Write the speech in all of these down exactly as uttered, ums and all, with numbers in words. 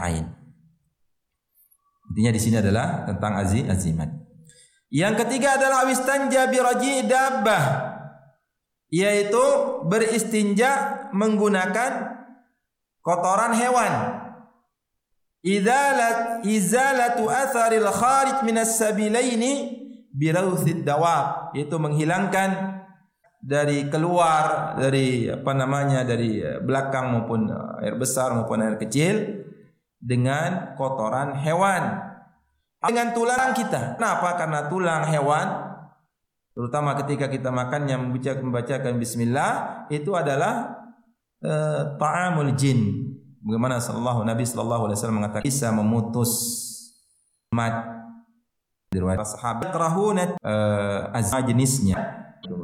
ain. Intinya di sini adalah tentang azim azimat. Yang ketiga adalah awistanja bi raji' dabbah, yaitu beristinja menggunakan kotoran hewan. Izalat izalatu atharil kharij minas sabilaini bi rawthid dawab, yaitu menghilangkan dari keluar dari apa namanya dari belakang maupun air besar maupun air kecil dengan kotoran hewan, dengan tulang kita. Kenapa? Karena tulang hewan, terutama ketika kita makannya membaca membacakan bismillah, itu adalah uh, ta'amul jin. Bagaimana sallallahu Nabi sallallahu alaihi wasallam mengatakan bisa memutus mat riwayat sahabat rahunat uh, azma jenisnya.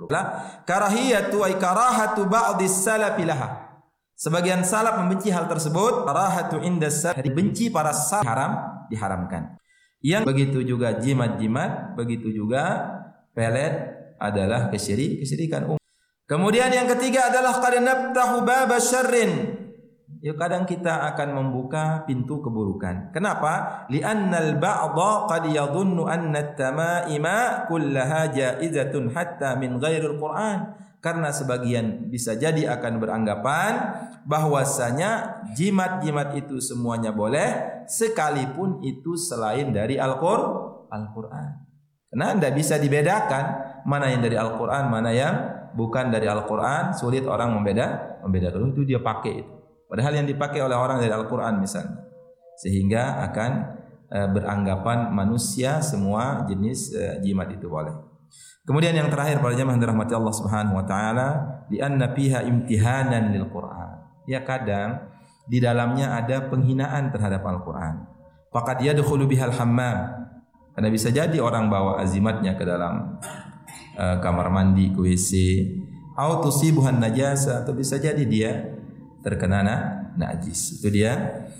Karahiyatu ay karahatu ba'dhi salaf laha. Sebagian salaf membenci hal tersebut. Karahatu inda salaf, benci para salaf, haram, diharamkan. Yang begitu juga jimat-jimat, begitu juga pelet adalah kesyirik, kesyirikan umum. Kemudian yang ketiga adalah qad naftahu baba syarrin. Ya, kadang kita akan membuka pintu keburukan. Kenapa? Li'annal ba'dha qad yadhunnu anna at-tama'ima kullaha jaizatun hatta min ghairil Qur'an. Karena sebagian bisa jadi akan beranggapan bahwasanya jimat-jimat itu semuanya boleh sekalipun itu selain dari Al-Qur'an. Al-Qur'an. Karena tidak bisa dibedakan mana yang dari Al-Qur'an, mana yang bukan dari Al-Qur'an. Sulit orang membeda, membedakan itu dia pakai itu. Padahal yang dipakai oleh orang dari Al-Quran misalnya. Sehingga akan e, beranggapan manusia semua jenis e, jimat itu boleh. Kemudian yang terakhir para jemaah yang dirahmati Allah Subhanahu wa taala, di anna fiha imtihanan lil Quran. Ya, kadang di dalamnya ada penghinaan terhadap Al-Quran. Faqad yadkhulu bihal hammam. Karena bisa jadi orang bawa azimatnya ke dalam e, kamar mandi, ke W C, au tusibuhan najasa, atau bisa jadi dia terkena najis. Itu dia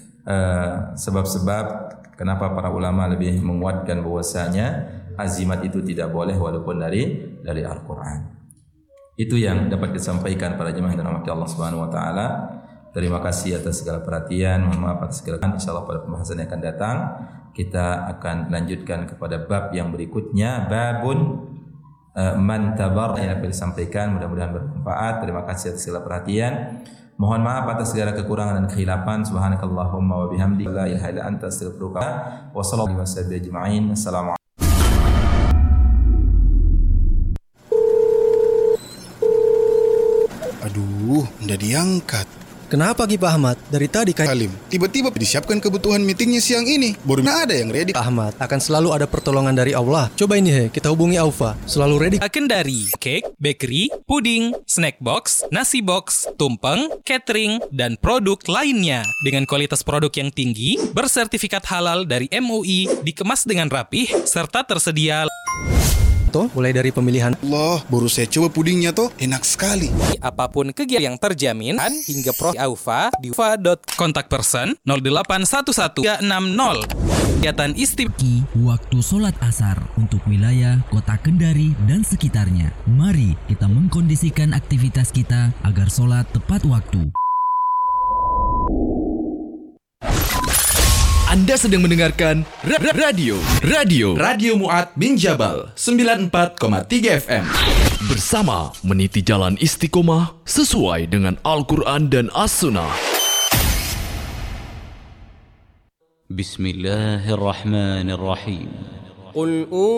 uh, sebab-sebab kenapa para ulama lebih menguatkan bahwasanya azimat itu tidak boleh walaupun dari dari Al-Qur'an. Itu yang dapat disampaikan para jemaah dan rahmat Allah Subhanahu wa taala. Terima kasih atas segala perhatian, mohon maaf atas segala kesalahan. Insyaallah pada pembahasan yang akan datang kita akan lanjutkan kepada bab yang berikutnya, babun uh, man tabar, yang akan disampaikan, mudah-mudahan bermanfaat. Terima kasih atas segala perhatian. Mohon maaf atas segala kekurangan dan kehilafan. Subhanakallahumma wa bihamdika la ilaha illa anta astaghfiruka wa sallallahu alaihi wasallam ajma'in. Assalamualaikum. Aduh, udah diangkat. Kenapa Ki Pak Ahmad? Dari tadi kan Halim, tiba-tiba disiapkan kebutuhan meetingnya siang ini. Baru ada yang ready. Pak Ahmad, akan selalu ada pertolongan dari Allah. Coba ini he, kita hubungi Aufa. Selalu ready. Akan dari cake, bakery, puding, snack box, nasi box, tumpeng, catering, dan produk lainnya. Dengan kualitas produk yang tinggi, bersertifikat halal dari M U I, dikemas dengan rapih, serta tersedia mulai dari pemilihan. Allah, baru saya coba pudingnya toh, enak sekali. Apapun kegiatan yang terjamin hingga pro Aufa di ufa dot com. Kontak person nol delapan satu satu tiga enam nol. Kegiatan istimewa waktu sholat asar untuk wilayah kota Kendari dan sekitarnya. Mari kita mengkondisikan aktivitas kita agar sholat tepat waktu. Anda sedang mendengarkan ra- ra- radio Radio Radio Mu'ad bin Jabal sembilan puluh empat koma tiga F M. Bersama meniti jalan istiqomah sesuai dengan Al-Quran dan As-Sunnah. Bismillahirrahmanirrahim. Qul